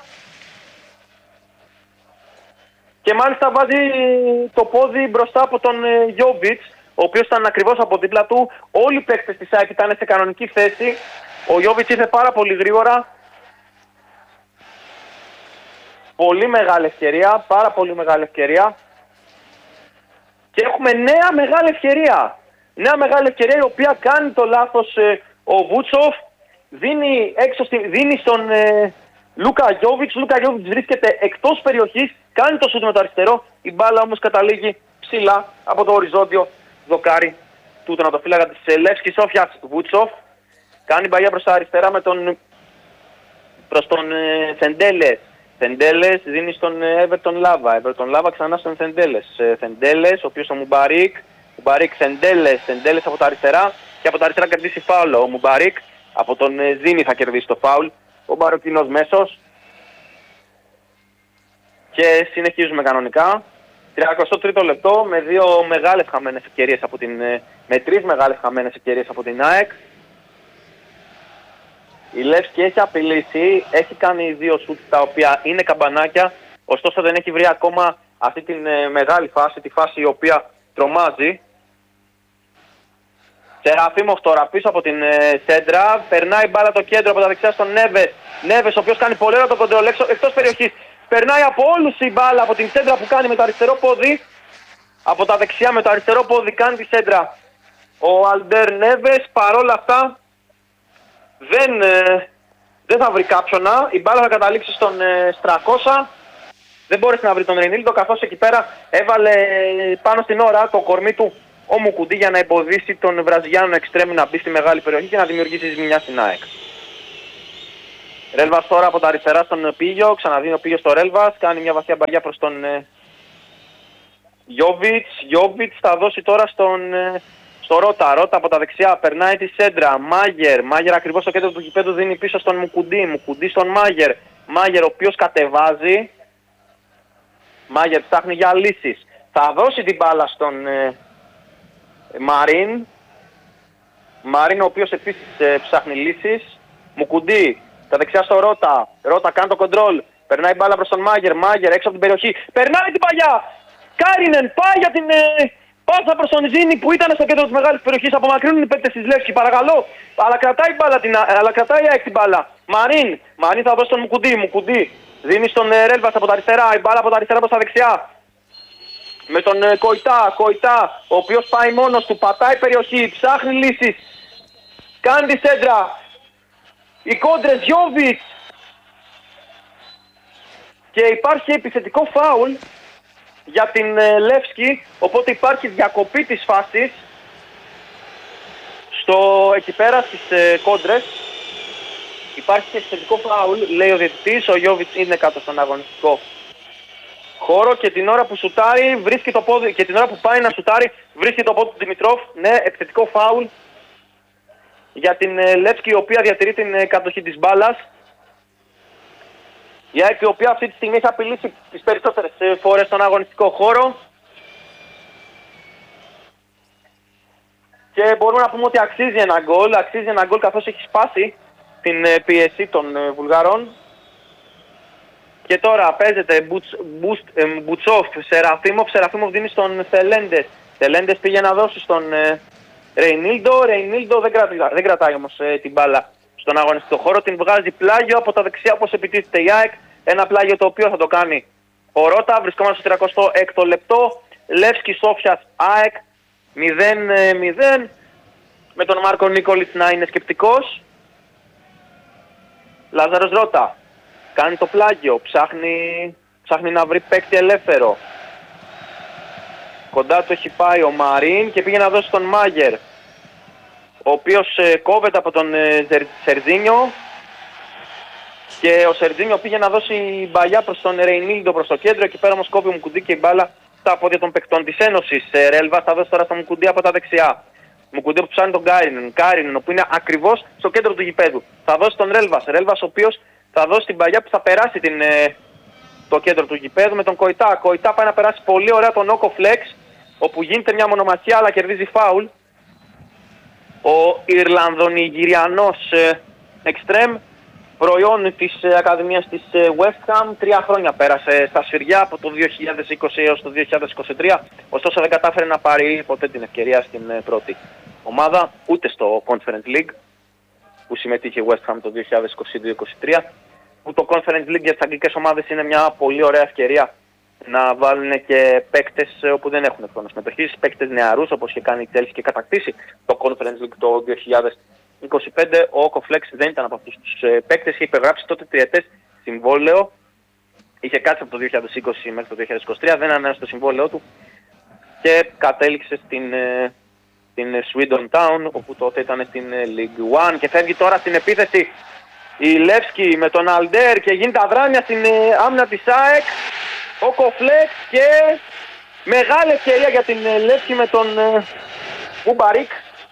και μάλιστα βάζει το πόδι μπροστά από τον Γιόβιτς, ο οποίος ήταν ακριβώς από δίπλα του. Όλοι οι παίκτες της ΑΕΚ ήταν σε κανονική θέση. Ο Γιόβιτς ήρθε πάρα πολύ γρήγορα. Πολύ μεγάλη ευκαιρία, πάρα πολύ μεγάλη ευκαιρία. Και έχουμε νέα μεγάλη ευκαιρία. Νέα μεγάλη ευκαιρία η οποία κάνει το λάθος ο Βούτσοφ. Δίνει στον Λούκα Γιόβιτς. Λούκα Γιόβιτς βρίσκεται εκτός περιοχής. Κάνει το σούτ με το αριστερό. Η μπάλα όμως καταλήγει ψηλά από το οριζόντιο δοκάρι του τερματοφύλακα της Λεύσκης Σόφιας. Βούτσοφ κάνει μπαγιά προς τα αριστερά προς τον Θεντέλες. Θεντέλες δίνει στον Έβερτον Λάβα. Έβερτον Λάβα ξανά στον Θεντέλες. Θεντέλες, ο οποίος ο Μουμπαρίκ. Μουμπαρίκ, Θεντέλες από τα αριστερά. Και από τα αριστερά κερδίσει φάουλ ο Μουμπαρίκ. Από τον Ζήνη θα κερδίσει το φάουλ ο Μαροκινός μέσος. Και συνεχίζουμε κανονικά. 33ο λεπτό με τρεις μεγάλες χαμένες ευκαιρίες από την ΑΕΚ. Η Λεύσκη έχει απειλήσει, έχει κάνει δύο σουτ τα οποία είναι καμπανάκια, ωστόσο δεν έχει βρει ακόμα αυτή τη μεγάλη φάση, τη φάση η οποία τρομάζει. Σεραφίμοφ τώρα πίσω από την σέντρα, περνάει μπάλα το κέντρο από τα δεξιά στον Νέβες. Νέβες ο οποίος κάνει πολύ ωραίο το κοντρόλ εκτός περιοχής. Περνάει από όλους η μπάλα από την σέντρα που κάνει με το αριστερό πόδι. Από τα δεξιά με το αριστερό πόδι κάνει τη σέντρα ο Αλντέρ Νέβες. Παρόλα αυτά δεν θα βρει κάποιον. Η μπάλα θα καταλήξει στον Στρακόσα. Δεν μπόρεσε να βρει τον Ρενίλντο, καθώς εκεί πέρα έβαλε πάνω στην ώρα το κορμί του ο Μουκουντή για να εμποδίσει τον Βραζιλιάνο εξτρέμ να μπει στη μεγάλη περιοχή και να δημιουργήσει ζημιά στην ΑΕΚ. Ρέλβας τώρα από τα αριστερά στον Πίγιο, ξαναδίνει ο Πίγιο στο Ρέλβας, κάνει μια βαθιά μπαριά προς τον Γιόβιτς θα δώσει τώρα στο Ρώτα. Ρώτα από τα δεξιά, περνάει τη σέντρα. Μάγερ ακριβώς στο κέντρο του γηπέδου δίνει πίσω στον Μουκουντή. Μουκουντή στον Μάγερ. Μάγερ ο οποίος κατεβάζει. Μάγερ ψάχνει για λύσεις. Θα δώσει την μπάλα στον Μαρίν. Μαρίν ο οποίος επίσης ψάχνει λύσεις. Μουκουντή, τα δεξιά στο Ρώτα. Ρώτα κάνει το κοντρόλ. Περνάει μπάλα προς τον Μάγερ. Μάγερ έξω από την περιοχή. Περνάει την παλιά. Κάρινεν πάει για την πάσα προς τον Ζήνη που ήταν στο κέντρο της μεγάλης περιοχής. Απομακρύνουν οι παίκτες της Λεύσκη, παρακαλώ. Αλλά κρατάει την μπάλα. Μαρίν θα δώσει τον Μουκουντή. Μουκουντή δίνει στον Ρέλβας από τα αριστερά. Η μπάλα από τα αριστερά προς τα δεξιά. Με τον Κοϊτά, ο οποίος πάει μόνος του, πατάει περιοχή, ψάχνει λύσεις. Κάνει τη σέντρα. Οι κόντρες Γιόβιτς. Και υπάρχει επιθετικό φάουλ για την Λεύσκη, οπότε υπάρχει διακοπή της φάσης εκεί πέρα στις κόντρες. Υπάρχει και επιθετικό φάουλ, λέει ο διαιτητής, ο Γιόβιτς είναι κάτω στον αγωνιστικό χώρο και την ώρα που σουτάρει βρίσκει το πόδι, και την ώρα που πάει να σουτάρει βρίσκει το πόδι του Δημητρόφ. Ναι, επιθετικό φάουλ για την Λεύσκη, η οποία διατηρεί την κατοχή της μπάλας. Η ΑΕΚ η οποία αυτή τη στιγμή έχει απειλήσει τις περισσότερες φορές στον αγωνιστικό χώρο. Και μπορούμε να πούμε ότι αξίζει ένα γκολ καθώς έχει σπάσει την πίεση των Βουλγαρών. Και τώρα παίζεται Μπουτσόφ, Σεραφίμοφ δίνει στον Θελέντες. Θελέντες πήγε να δώσει στον Ρεϊνίλντο δεν κρατάει όμως την μπάλα στον αγωνιστικό χώρο, την βγάζει πλάγιο από τα δεξιά όπως επιτίθεται η ΑΕΚ. Ένα πλάγιο το οποίο θα το κάνει ο Ρώτα. Βρισκόμαστε στο 36ο λεπτό. Λεύσκη Σόφιας ΑΕΚ 0-0. Με τον Μάρκο Νίκολιτς να είναι σκεπτικός. Λάζαρος Ρώτα κάνει το πλάγιο. Ψάχνει να βρει παίκτη ελεύθερο. Κοντά του έχει πάει ο Μαρίν και πήγε να δώσει τον Μάγερ, ο οποίος κόβεται από τον Σερτζίνιο. Και ο Σερτζίνιο πήγε να δώσει μπαλιά προς τον Ρεϊνίλντο προς το κέντρο. Εκεί πέρα όμως κόβει ο Μουκουντή και η μπάλα στα πόδια των παικτών της Ένωσης. Ρέλβα θα δώσει τώρα στο Μουκουντή από τα δεξιά. Μουκουντή που ψάχνει τον Κάρινεν, που είναι ακριβώς στο κέντρο του γηπέδου. Θα δώσει τον Ρέλβας. Ρέλβας ο οποίος θα δώσει την μπαλιά που θα περάσει το κέντρο του γηπέδου με τον Κοϊτά. Κοϊτά πάει να περάσει πολύ ωραία τον Όκο Φλεξ, όπου γίνεται μια μονομαχία αλλά κερδίζει φάουλ. Ο Ιρλανδονιγηριανός εξτρέμ, προϊόν της Ακαδημίας της West Ham, 3 χρόνια πέρασε στα σφυριά από το 2020 έως το 2023, ωστόσο δεν κατάφερε να πάρει ποτέ την ευκαιρία στην πρώτη ομάδα, ούτε στο Conference League που συμμετείχε η West Ham το 2022-2023, που το Conference League για τις αγγλικές ομάδες είναι μια πολύ ωραία ευκαιρία να βάλουν και παίκτες όπου δεν έχουν χρόνο συμμετοχής, παίκτες νεαρούς όπως είχε κάνει η Chelsea και κατακτήσει το Conference League το 2025. Ο Όκο Φλεξ δεν ήταν από αυτούς τους παίκτες, είχε υπεγράψει τότε τριετές συμβόλαιο, είχε κάτσει από το 2020 μέχρι το 2023, δεν ανέβασε το συμβόλαιό του και κατέληξε στην Swindon Town, όπου τότε ήταν στην League One. Και φεύγει τώρα στην επίθεση η Λεύσκη με τον Αλντέρ και γίνεται αδράνεια στην άμυνα της ΑΕΚ. Ο Κοφλέξ και μεγάλη ευκαιρία για την Λεύσκη με τον Μουμπαρίκ,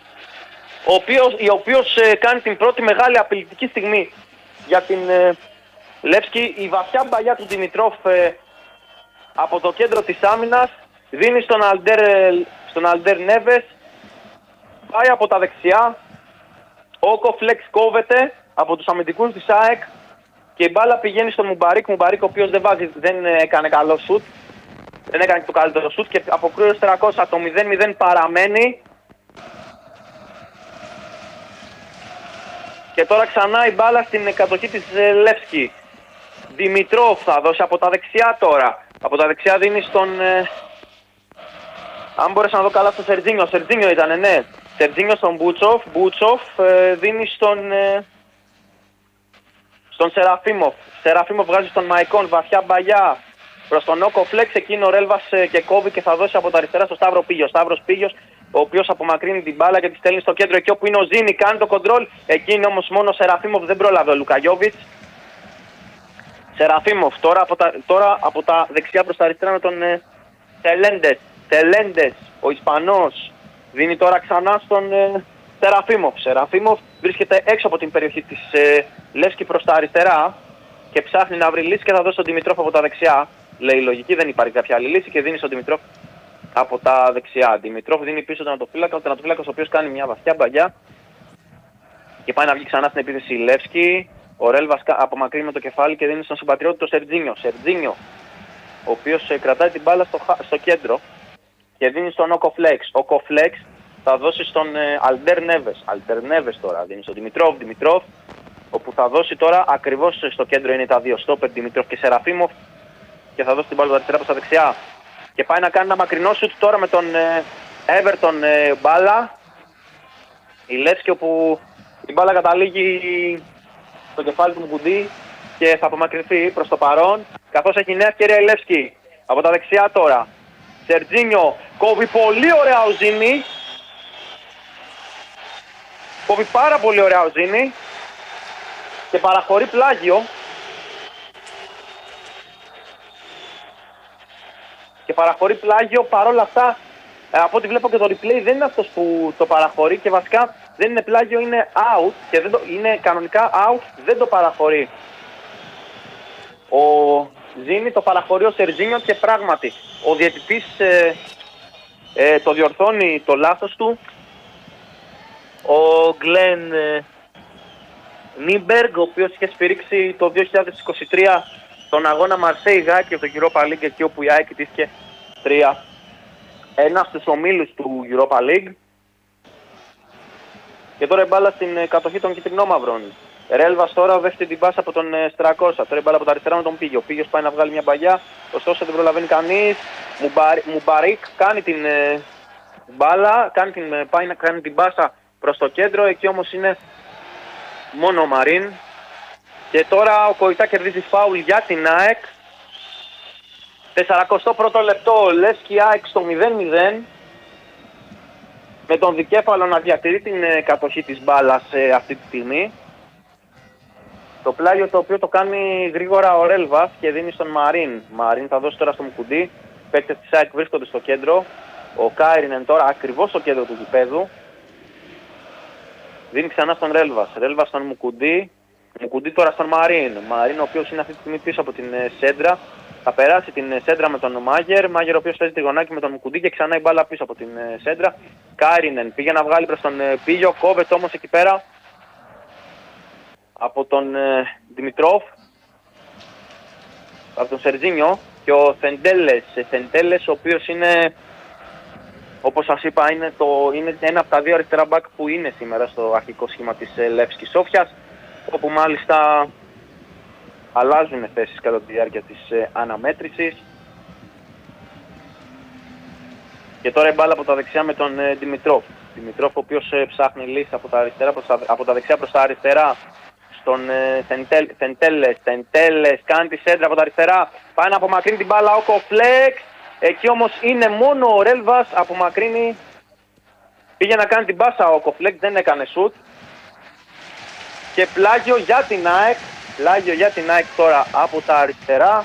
ο οποίος κάνει την πρώτη μεγάλη απειλητική στιγμή για την Λεύσκη. Η βαθιά μπαλιά του Δημητρόφ από το κέντρο της άμυνας δίνει στον Αλντέρ Νέβες, πάει από τα δεξιά. Ο Κοφλέξ κόβεται από τους αμυντικούς της ΑΕΚ και η μπάλα πηγαίνει στον Μουμπαρίκ. Μουμπαρίκ ο οποίος δεν έκανε καλό σουτ, δεν έκανε το καλύτερο σουτ και αποκρούει 300. Το 0-0 παραμένει. Και τώρα ξανά η μπάλα στην κατοχή της Λεύσκη. Δημητρόφ θα δώσει από τα δεξιά τώρα. Από τα δεξιά δίνει στον... αν μπορέσα να δω καλά στο Σερτζίνιο. Σερτζίνιο ήτανε, ναι. Σερτζίνιο στον Μπούτσοφ. Μπούτσοφ δίνει στον Σεραφίμοφ. Σεραφίμοφ βγάζει στον Μαϊκόν. Βαθιά μπαγιά προς τον Όκο Φλεξ. Εκείνο ο Ρέλβας και κόβει και θα δώσει από τα αριστερά στο Σταύρο Πίγιο. Σταύρος Πίγιος ο οποίος απομακρύνει την μπάλα και τη στέλνει στο κέντρο εκεί όπου είναι ο Ζήνη, κάνει το κοντρόλ. Εκεί είναι όμως μόνο ο Σεραφίμοφ, δεν πρόλαβε ο Λουκαγιόβιτς. Σεραφίμοφ τώρα από τα δεξιά προς τα αριστερά με τον Τελέντες, ο Ισπανός, δίνει τώρα ξανά στον Σεραφίμοφ. Σεραφίμοφ βρίσκεται έξω από την περιοχή της Λεύσκη προς τα αριστερά και ψάχνει να βρει λύση και θα δώσει στον Δημητρόφ από τα δεξιά. Λέει η λογική, δεν υπάρχει κάποια άλλη λύση και δίνει στον Δημητρόφ από τα δεξιά. Δημητρόφ δίνει πίσω τον τερματοφύλακα, ο τερματοφύλακας ο οποίος κάνει μια βαθιά μπαγιά και πάει να βγει ξανά στην επίθεση η Λεύσκη. Ο Ρέλβας απομακρύνει με το κεφάλι και δίνει στον συμπατριώτη το Σερτζίνιο. Σερτζίνιο, ο οποίος κρατάει την μπάλα στο κέντρο και δίνει στον Οκοφλέξ. Ο Οκοφλέξ θα δώσει στον Αλντέρ Νέβες. Αλντέρ Νέβες τώρα δίνει στον Δημητρόφ. Δημητρόφ, όπου θα δώσει τώρα ακριβώς στο κέντρο είναι τα δύο στόπερ, Δημητρόφ και Σεραφίμοφ, και θα δώσει την μπάλα αριστερά προς τα δεξιά. Και πάει να κάνει ένα μακρινό σουτ τώρα με τον Έβερτον μπάλα. Η Λεύσκη, όπου η μπάλα καταλήγει στο κεφάλι του Μουκουντή και θα απομακρυνθεί προς το παρόν, καθώς έχει νέα ευκαιρία η Λεύσκη. Από τα δεξιά τώρα. Σερτζίνιο, κόβει πολύ ωραία ο Ζήνη. Κόβει πάρα πολύ ωραία ο Ζήνη και παραχωρεί πλάγιο. Και παραχωρεί πλάγιο, παρόλα αυτά, από ό,τι βλέπω και το replay δεν είναι αυτός που το παραχωρεί και βασικά δεν είναι πλάγιο, είναι out και είναι κανονικά out, δεν το παραχωρεί. Ο Ζήνη το παραχωρεί ο Σερτζίνιο και πράγματι ο διαιτητής το διορθώνει το λάθος του. Ο Γκλεν Νίμπεργκ, ο οποίος είχε σφυρίξει το 2023 τον αγώνα Μαρσέη Γάκη από το Europa League, εκεί όπου η ΑΕΚ ιτήθηκε 3-1 στους ομίλους του Europa League. Και τώρα η μπάλα στην κατοχή των κυτρινόμαυρων. Ρέλβας τώρα δέχεται την πάσα από τον Στρακόσα. Τώρα η μπάλα από τα αριστερά με τον Πίγιο. Ο Πίγιος πάει να βγάλει μια μπαγιά, ωστόσο δεν προλαβαίνει κανείς. Μουμπαρίκ κάνει την μπάλα, πάει να κάνει την πάσα προς το κέντρο. Εκεί όμως είναι μόνο ο Μαρίν. Και τώρα ο Κοϊτά κερδίζει φάουλ για την ΑΕΚ. 41ο λεπτό, Λεύσκη ΑΕΚ στο 0-0. Με τον δικέφαλο να διατηρεί την κατοχή της μπάλας αυτή τη στιγμή. Το πλάγιο το οποίο το κάνει γρήγορα ο Ρέλβας και δίνει στον Μαρίν. Μαρίν θα δώσει τώρα στο Μουκουντή. Παίκτες της ΑΕΚ βρίσκονται στο κέντρο. Ο Κάιρινεν τώρα ακριβώς στο κέντρο του γηπέδου. Δίνει ξανά στον Ρέλβας. Ρέλβας στον Μουκουντή. Μουκουντή τώρα στον Μαρίν. Μαρίν ο οποίος είναι αυτή τη στιγμή πίσω από την σέντρα. Θα περάσει την σέντρα με τον Μάγερ. Μάγερ ο οποίος παίζει τριγωνάκι με τον Μουκουντή και ξανά η μπάλα πίσω από την σέντρα. Κάιρινεν πήγε να βγάλει προς τον Πίγιο. Κόβεται όμως εκεί πέρα από τον Δημητρόφ, από τον Σερτζίνιο και ο Θεντέλες, ο οποίος είναι, όπως σας είπα, είναι ένα από τα δύο αριστερά μπακ που είναι σήμερα στο αρχικό σχήμα της Λεύσκης Σόφιας, όπου μάλιστα αλλάζουν θέσεις κατά τη διάρκεια της αναμέτρησης. Και τώρα η μπάλα από τα δεξιά με τον Δημητρόφ. Δημητρόφ, ο οποίος ψάχνει λύση από τα δεξιά προς τα αριστερά στον Θεντέλες, κάνει τη σέντρα από τα αριστερά, πάει να απομακρύνει την μπάλα ο Κοφλέξ. Εκεί όμως είναι μόνο ο Ρέλβας, απομακρύνει, πήγε να κάνει την πάσα ο Κοφλέξ, δεν έκανε σουτ. Και πλάγιο για την ΑΕΚ τώρα από τα αριστερά.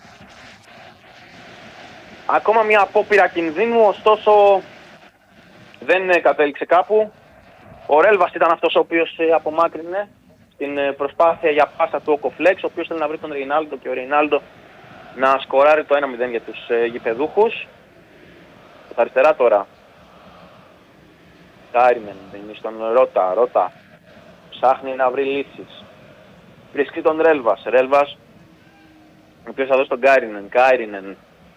Ακόμα μια απόπειρα κινδύνου, ωστόσο δεν κατέληξε κάπου. Ο Ρέλβας ήταν αυτός ο οποίος απομάκρυνε την προσπάθεια για πάσα του Οκοφλέξ, ο οποίος θέλει να βρει τον Ρεϊνάλντο και ο Ρεϊνάλντο να σκοράρει το 1-0 για τους γηπεδούχους. Τα αριστερά τώρα. Κάιρινεν είναι στον Ρώτα. Ψάχνει να βρει λύσεις. Βρίσκει τον Ρέλβας, ο οποίος θα δώσει τον Κάιρινεν.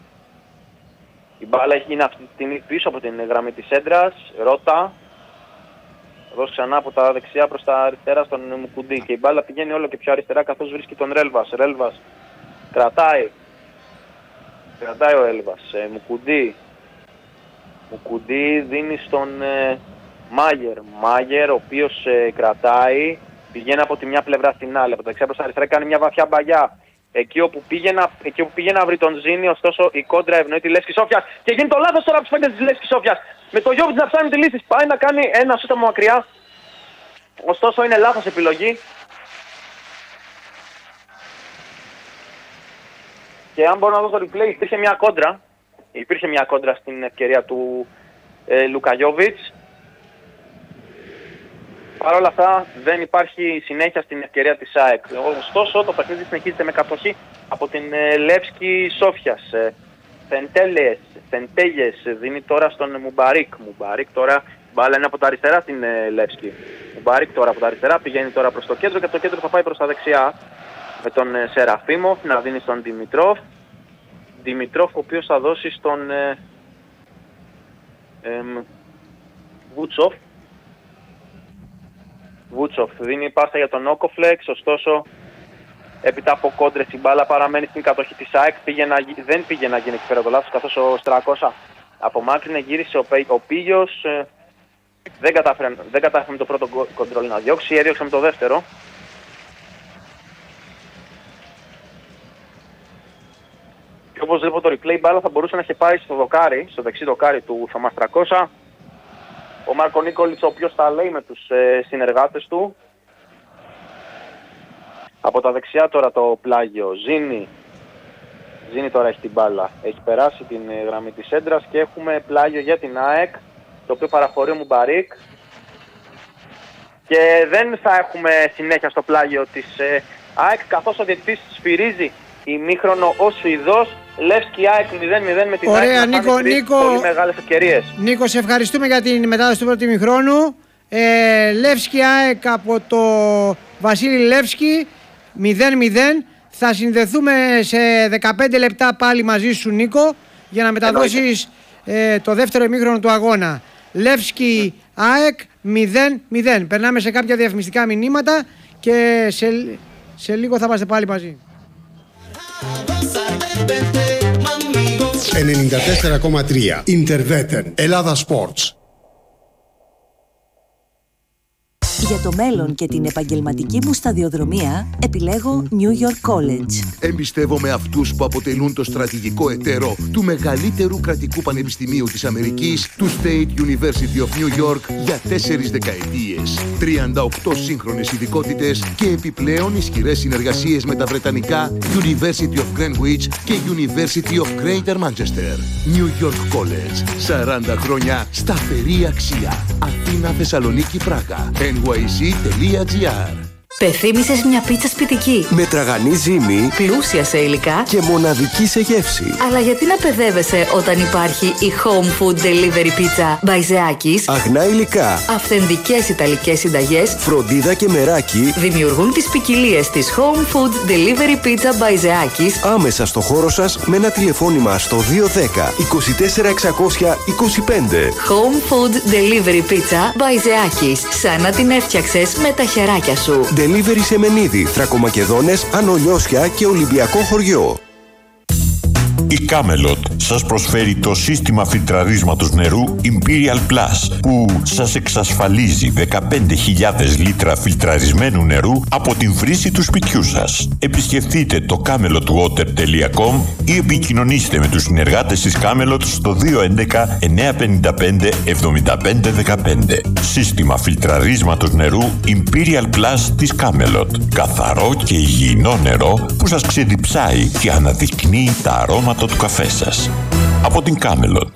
Η μπάλα είναι αυτή τη στιγμή πίσω από την γραμμή της έντρας. Ρώτα. Θα δώσει ξανά από τα δεξιά προς τα αριστερά στον Μουκουντή. Και η μπάλα πηγαίνει όλο και πιο αριστερά καθώς βρίσκει τον Ρέλβας. Κρατάει ο Ρέλβας. Μουκουντή δίνει στον Μάγερ, ο οποίος κρατάει. Πηγαίνει από τη μια πλευρά στην άλλη. Από τα δεξιά προς τα αριστερά κάνει μια βαθιά μπαγιά. Εκεί όπου πήγε να βρει τον Ζήνη, ωστόσο η κόντρα ευνοεί τη Λεύσκη Σόφιας και γίνει το λάθος τώρα από τους παίκτες της Λεύσκης Σόφιας. Με το Γιώβιτς να ψάχνει τη λύση, πάει να κάνει ένα σούτ από μακριά. Ωστόσο είναι λάθος επιλογή. Και αν μπορώ να δω το replay, υπήρχε μια κόντρα στην ευκαιρία του Λούκα Γιώβιτς. Παρ' όλα αυτά δεν υπάρχει συνέχεια στην ευκαιρία της ΑΕΚ. Ωστόσο το παιχνίδι συνεχίζεται με κατοχή από την Λεύσκη Σόφιας. Φεντέλιες δίνει τώρα στον Μουμπαρίκ. Μουμπαρίκ τώρα, μπάλα είναι από τα αριστερά στην Λεύσκη. Μουμπαρίκ τώρα από τα αριστερά πηγαίνει τώρα προς το κέντρο και από το κέντρο θα πάει προς τα δεξιά. Με τον Σεραφίμοφ να δίνει στον Δημητρόφ. Δημητρόφ ο οποίος θα δώσει στον Βούτσοφ. Βούτσοφ δίνει πάσα για τον Όκοφλεξ, ωστόσο έπειτα από κόντρες η μπάλα παραμένει στην κατοχή της ΑΕΚ. Δεν πήγε να γίνει εκεί πέρα το λάθος, καθώς ο Στρακώσα απομάκρυνε, γύρισε ο Πίγιος. Δεν κατάφερε με το πρώτο κοντρόλ να διώξει, έδιωξε με το δεύτερο. Και όπως βλέπω το replay, μπάλα θα μπορούσε να έχει πάει στο δεξί δοκάρι του Θωμά Στρακώσα. Ο Μάρκο Νίκολιτς, ο οποίος τα λέει με τους συνεργάτες του. Από τα δεξιά τώρα το πλάγιο Ζήνη τώρα έχει την μπάλα. Έχει περάσει την γραμμή της έντρας και έχουμε πλάγιο για την ΑΕΚ, το οποίο παραχωρεί ο Μουμπαρίκ. Και δεν θα έχουμε συνέχεια στο πλάγιο της ΑΕΚ, καθώς ο διαιτητής σφυρίζει ημίχρονο ο Σουηδός. Λεύσκη ΑΕΚ 0-0 με την ΑΕΚ. Ωραία, Νίκο, πολύ μεγάλες ευκαιρίες. Νίκο, σε ευχαριστούμε για την μετάδοση του πρώτου ημιχρόνου. Λεύσκη ΑΕΚ από το Βασίλη Λεύσκη 0-0. Θα συνδεθούμε σε 15 λεπτά πάλι μαζί σου, Νίκο, για να μεταδώσεις το δεύτερο ημίχρονο του αγώνα. Λεύσκη ΑΕΚ 0-0. Περνάμε σε κάποια διαφημιστικά μηνύματα και σε λίγο θα είμαστε πάλι μαζί. 94,3 Interveten Ελλάδα Sports. Για το μέλλον και την επαγγελματική μου σταδιοδρομία επιλέγω New York College. Εμπιστεύομαι αυτούς που αποτελούν το στρατηγικό εταίρο του μεγαλύτερου κρατικού πανεπιστημίου της Αμερικής, του State University of New York, για 4 δεκαετίες. 38 σύγχρονες ειδικότητες και επιπλέον ισχυρές συνεργασίες με τα βρετανικά University of Greenwich και University of Greater Manchester. New York College. 40 χρόνια σταθερή αξία. Αθήνα, Θεσσαλονίκη, Πράγα. nyc.gr. Πεθύμησες μια πίτσα σπιτική, με τραγανή ζύμη, πλούσια σε υλικά και μοναδική σε γεύση. Αλλά γιατί να παιδεύεσαι όταν υπάρχει η Home Food Delivery Pizza Μπαϊζεάκης? Αγνά υλικά, αυθεντικές ιταλικές συνταγές, φροντίδα και μεράκι δημιουργούν τις ποικιλίες της Home Food Delivery Pizza Μπαϊζεάκης άμεσα στο χώρο σας με ένα τηλεφώνημα στο 210 24 625. Home Food Delivery Pizza Μπαϊζεάκης, σαν να την έφτιαξες με τα χεράκια σου. Delivery σε Μενίδη, Θρακομακεδόνες, Ανολιώσια και Ολυμπιακό χωριό. Η Camelot σας προσφέρει το σύστημα φιλτραρίσματος νερού Imperial Plus, που σας εξασφαλίζει 15.000 λίτρα φιλτραρισμένου νερού από την βρύση του σπιτιού σας. Επισκεφτείτε το camelotwater.com ή επικοινωνήστε με τους συνεργάτες της Camelot στο 211 955 7515. Σύστημα φιλτραρίσματος νερού Imperial Plus της Camelot. Καθαρό και υγιεινό νερό που σας ξεδιψάει και αναδεικνύει τα αρώματα του καφέ σας. Από την Camelot.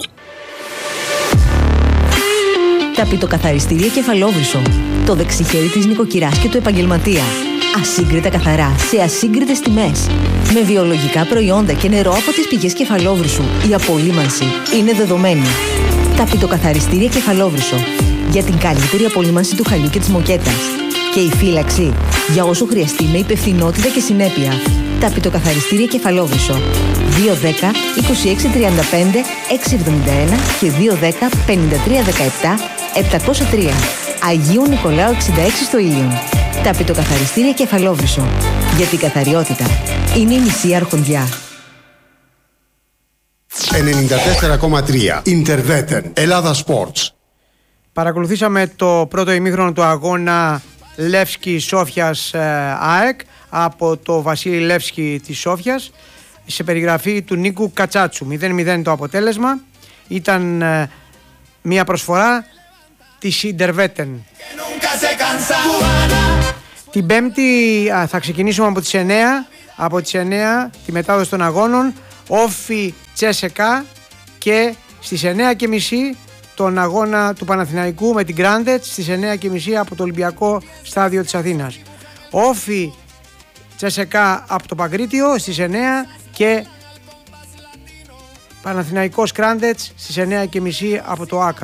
Ταπητοκαθαριστήρια Κεφαλόβρυσο. Το δεξιχέρι της νοικοκυράς και του επαγγελματία. Ασύγκριτα καθαρά, σε ασύγκριτες τιμές. Με βιολογικά προϊόντα και νερό από τις πηγές Κεφαλόβρυσου. Η απολύμανση είναι δεδομένη. Ταπητοκαθαριστήρια Κεφαλόβρυσο. Για την καλύτερη απολύμανση του χαλιού και της μοκέτας. Και η φύλαξη για όσο χρειαστεί με υπευθυνότητα και συνέπεια. Ταπητοκαθαριστήρια Κεφαλόβρυσο. 210 2635 671 και 210 5317 703. Αγίου Νικολάου 66 στο Ήλιον. Ταπητοκαθαριστήρια Κεφαλόβρυσο. Για την καθαριότητα είναι η μισή αρχοντιά. 94,3 Interveten Ελλάδα Sports. Παρακολουθήσαμε το πρώτο ημίχρονο του αγώνα Λεύσκη Σόφιας ΑΕΚ. από το Βασίλη Λεύσκι της Σόφιας, σε περιγραφή του Νίκου Κατσάτσου. 0-0 το αποτέλεσμα. Ήταν μια προσφορά της Ιντερβέτεν. Την Πέμπτη θα ξεκινήσουμε από τις 9. Από τις 9 τη μετάδοση των αγώνων, Όφι Τσέσεκα, και στις 9.30 τον αγώνα του Παναθηναϊκού με την Γκράντετ, στις 9.30 από το Ολυμπιακό Στάδιο της Αθήνας. Όφι Τσέσεκα από το Παγκρίτιο στις 9 και Παναθηναϊκός Γκράντετ στις 9.30 από το ΆΚΑ.